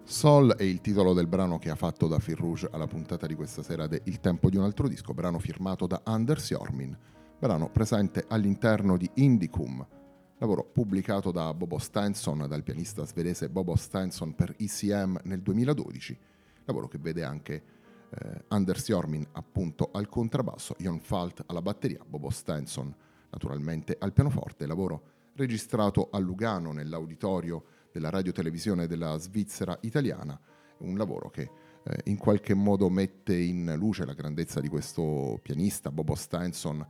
Sol è il titolo del brano che ha fatto da fil rouge alla puntata di questa sera de Il tempo di un altro disco, brano firmato da Anders Jormin, brano presente all'interno di Indicum, lavoro pubblicato da Bobo Stenson, dal pianista svedese Bobo Stenson per ECM nel 2012, lavoro che vede anche Anders Jormin appunto al contrabbasso, Jon Falt alla batteria, Bobo Stenson naturalmente al pianoforte, lavoro registrato a Lugano nell'auditorio della radiotelevisione della Svizzera italiana, un lavoro che in qualche modo mette in luce la grandezza di questo pianista Bobo Stenson,